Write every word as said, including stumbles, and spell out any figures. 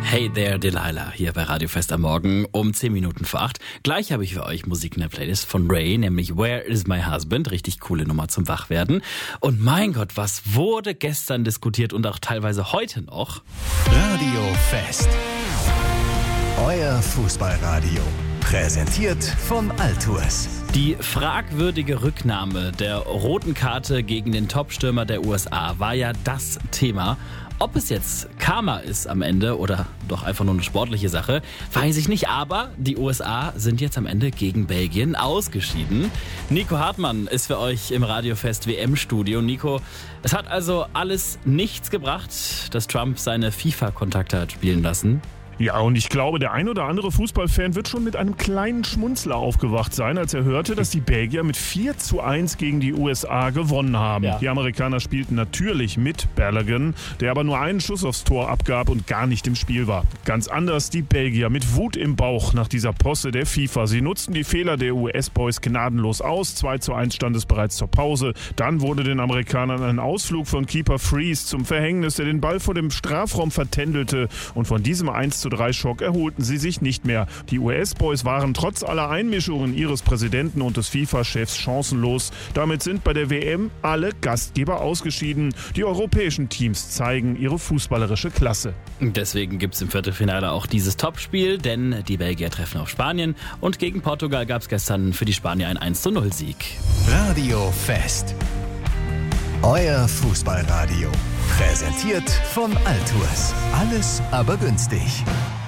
Hey there, Delilah, hier bei Radio Fest am Morgen um zehn Minuten vor acht. Gleich habe ich für euch Musik in der Playlist von Ray, nämlich Where is my husband? Richtig coole Nummer zum Wachwerden. Und mein Gott, was wurde gestern diskutiert und auch teilweise heute noch? Radio Fest. Euer Fußballradio. Präsentiert von Altours. Die fragwürdige Rücknahme der roten Karte gegen den Topstürmer der U S A war ja das Thema. Ob es jetzt Karma ist am Ende oder doch einfach nur eine sportliche Sache, weiß ich nicht. Aber die U S A sind jetzt am Ende gegen Belgien ausgeschieden. Nico Hartmann ist für euch im Radiofest W M-Studio. Nico, es hat also alles nichts gebracht, dass Trump seine FIFA-Kontakte hat spielen lassen. Ja, und ich glaube, der ein oder andere Fußballfan wird schon mit einem kleinen Schmunzler aufgewacht sein, als er hörte, dass die Belgier mit vier zu eins gegen die U S A gewonnen haben. Ja. Die Amerikaner spielten natürlich mit Balogun, der aber nur einen Schuss aufs Tor abgab und gar nicht im Spiel war. Ganz anders die Belgier mit Wut im Bauch nach dieser Posse der FIFA. Sie nutzten die Fehler der U S-Boys gnadenlos aus. zwei zu eins stand es bereits zur Pause. Dann wurde den Amerikanern ein Ausflug von Keeper Freeze zum Verhängnis, der den Ball vor dem Strafraum vertändelte. Und von diesem eins zu drei Schock erholten sie sich nicht mehr. Die U S-Boys waren trotz aller Einmischungen ihres Präsidenten und des FIFA-Chefs chancenlos. Damit sind bei der W M alle Gastgeber ausgeschieden. Die europäischen Teams zeigen ihre fußballerische Klasse. Deswegen gibt es im Viertelfinale auch dieses Topspiel, denn die Belgier treffen auf Spanien und gegen Portugal gab es gestern für die Spanier einen eins zu null Sieg. Radio Fest. Euer Fußballradio. Präsentiert von Altours. Alles aber günstig.